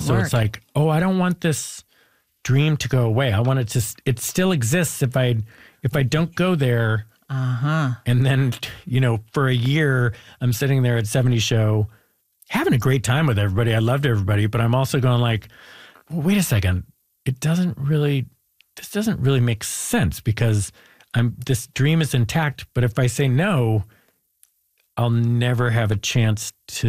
So it's like, oh, I don't want this dream to go away. I want it to, it still exists if I don't go there. And then, for a year, I'm sitting there at 70 show, having a great time with everybody. I loved everybody, but I'm also going like, well, wait a second. This doesn't really make sense because this dream is intact. But if I say no, I'll never have a chance to